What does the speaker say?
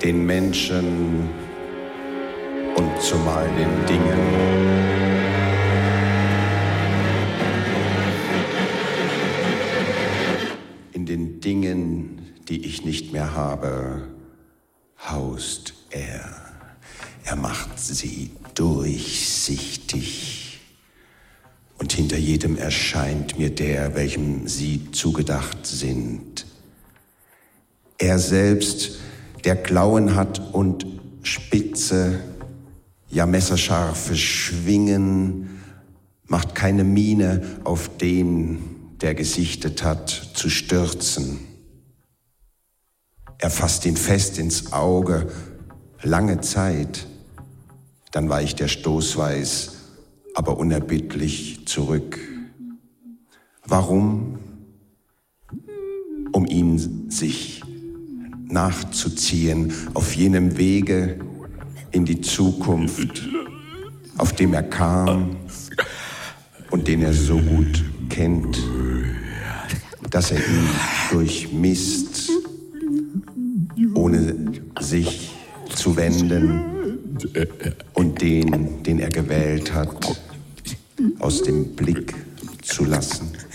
den Menschen und zumal den Dingen. In den Dingen, die ich nicht mehr habe, haust er. Er macht sie durchsichtig. Und hinter jedem erscheint mir der, welchem sie zugedacht sind. Er selbst, der Klauen hat und spitze, ja messerscharfe Schwingen, macht keine Miene auf den, der gesichtet hat, zu stürzen. Er fasst ihn fest ins Auge, lange Zeit, dann weicht der Stoßweis, aber unerbittlich zurück. Warum? Um ihn sich nachzuziehen auf jenem Wege in die Zukunft, auf dem er kam und den er so gut kennt, dass er ihn durchmisst, ohne sich zu wenden und den er gewählt hat, aus dem Blick zu lassen.